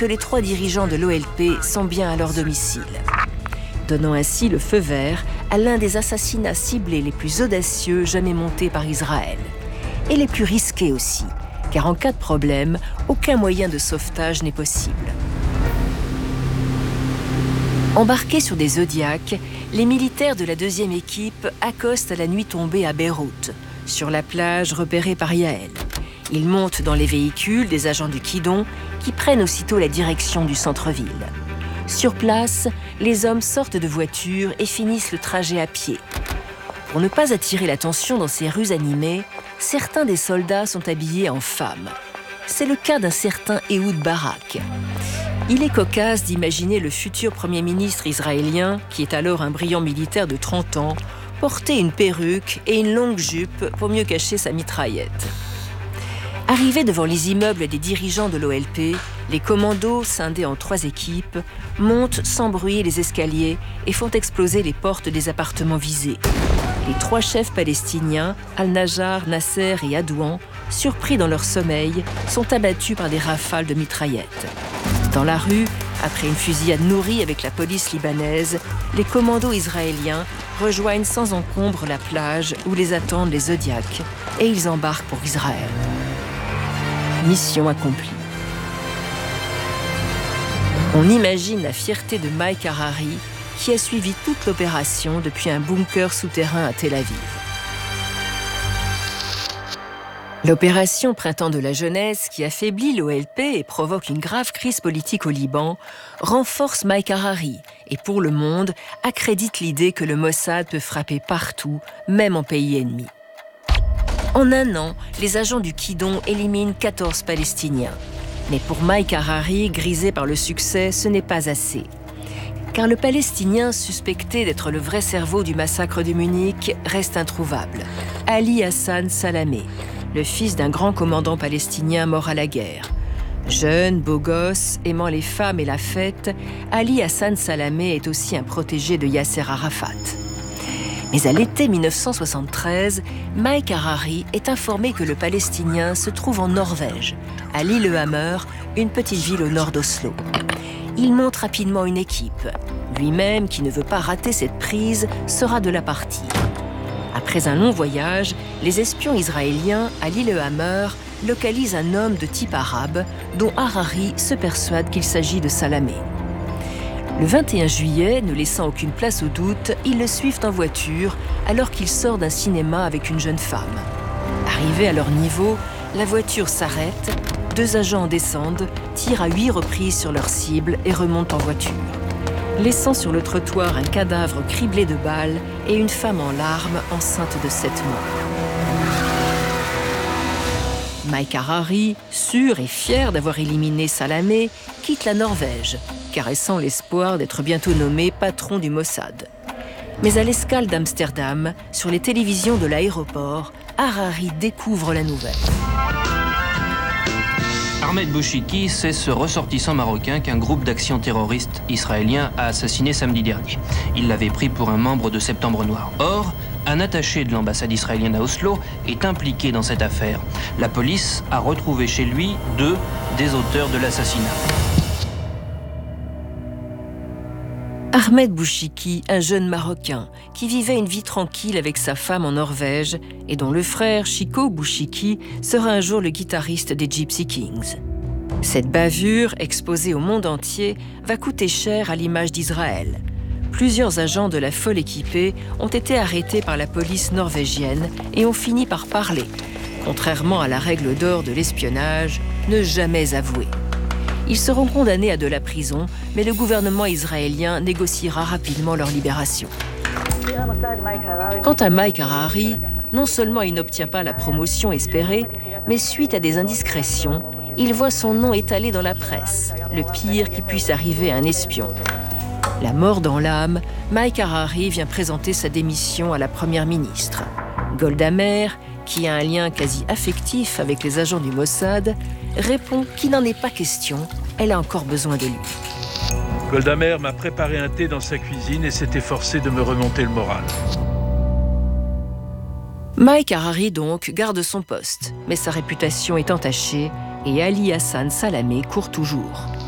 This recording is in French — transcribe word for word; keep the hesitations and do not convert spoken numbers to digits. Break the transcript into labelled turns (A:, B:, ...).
A: que les trois dirigeants de l'O L P sont bien à leur domicile, donnant ainsi le feu vert à l'un des assassinats ciblés les plus audacieux jamais montés par Israël. Et les plus risqués aussi, car en cas de problème, aucun moyen de sauvetage n'est possible. Embarqués sur des Zodiacs, les militaires de la deuxième équipe accostent à la nuit tombée à Beyrouth, sur la plage repérée par Yael. Ils montent dans les véhicules des agents du Kidon qui prennent aussitôt la direction du centre-ville. Sur place, les hommes sortent de voiture et finissent le trajet à pied. Pour ne pas attirer l'attention dans ces rues animées, certains des soldats sont habillés en femmes. C'est le cas d'un certain Ehud Barak. Il est cocasse d'imaginer le futur Premier ministre israélien, qui est alors un brillant militaire de trente ans, porter une perruque et une longue jupe pour mieux cacher sa mitraillette. Arrivés devant les immeubles des dirigeants de l'O L P, les commandos, scindés en trois équipes, montent sans bruit les escaliers et font exploser les portes des appartements visés. Les trois chefs palestiniens, Al-Najjar, Nasser et Adouan, surpris dans leur sommeil, sont abattus par des rafales de mitraillettes. Dans la rue, après une fusillade nourrie avec la police libanaise, les commandos israéliens rejoignent sans encombre la plage où les attendent les Zodiacs et ils embarquent pour Israël. Mission accomplie. On imagine la fierté de Mike Harari qui a suivi toute l'opération depuis un bunker souterrain à Tel Aviv. L'opération Printemps de la jeunesse, qui affaiblit l'O L P et provoque une grave crise politique au Liban, renforce Mike Harari et pour le monde accrédite l'idée que le Mossad peut frapper partout, même en pays ennemi. En un an, les agents du Kidon éliminent quatorze Palestiniens. Mais pour Mike Harari, grisé par le succès, ce n'est pas assez. Car le Palestinien suspecté d'être le vrai cerveau du massacre de Munich reste introuvable. Ali Hassan Salamé, le fils d'un grand commandant palestinien mort à la guerre. Jeune, beau gosse, aimant les femmes et la fête, Ali Hassan Salamé est aussi un protégé de Yasser Arafat. Mais à l'été mille neuf cent soixante-treize, Mike Harari est informé que le Palestinien se trouve en Norvège, à Lillehammer, une petite ville au nord d'Oslo. Il monte rapidement une équipe. Lui-même, qui ne veut pas rater cette prise, sera de la partie. Après un long voyage, les espions israéliens à Lillehammer localisent un homme de type arabe dont Harari se persuade qu'il s'agit de Salamé. Le vingt et un juillet, ne laissant aucune place au doute, ils le suivent en voiture alors qu'il sort d'un cinéma avec une jeune femme. Arrivés à leur niveau, la voiture s'arrête, deux agents en descendent, tirent à huit reprises sur leur cible et remontent en voiture, laissant sur le trottoir un cadavre criblé de balles et une femme en larmes enceinte de sept mois. Mike Harari, sûr et fier d'avoir éliminé Salamé, quitte la Norvège, caressant l'espoir d'être bientôt nommé patron du Mossad. Mais à l'escale d'Amsterdam, sur les télévisions de l'aéroport, Harari découvre la nouvelle.
B: Ahmed Bouchiki, c'est ce ressortissant marocain qu'un groupe d'actions terroristes israélien a assassiné samedi dernier. Il l'avait pris pour un membre de Septembre Noir. Or, un attaché de l'ambassade israélienne à Oslo est impliqué dans cette affaire. La police a retrouvé chez lui deux des auteurs de l'assassinat.
A: Ahmed Bouchiki, un jeune Marocain qui vivait une vie tranquille avec sa femme en Norvège et dont le frère Chico Bouchiki sera un jour le guitariste des Gypsy Kings. Cette bavure, exposée au monde entier, va coûter cher à l'image d'Israël. Plusieurs agents de la folle équipée ont été arrêtés par la police norvégienne et ont fini par parler, contrairement à la règle d'or de l'espionnage, ne jamais avouer. Ils seront condamnés à de la prison, mais le gouvernement israélien négociera rapidement leur libération. Quant à Mike Harari, non seulement il n'obtient pas la promotion espérée, mais suite à des indiscrétions, il voit son nom étalé dans la presse, le pire qui puisse arriver à un espion. La mort dans l'âme, Mike Harari vient présenter sa démission à la première ministre. Golda Meir, qui a un lien quasi affectif avec les agents du Mossad, répond qu'il n'en est pas question, elle a encore besoin de lui.
C: Golda Meir m'a préparé un thé dans sa cuisine et s'est efforcé de me remonter le moral.
A: Mike Harari donc garde son poste, mais sa réputation est entachée et Ali Hassan Salamé court toujours.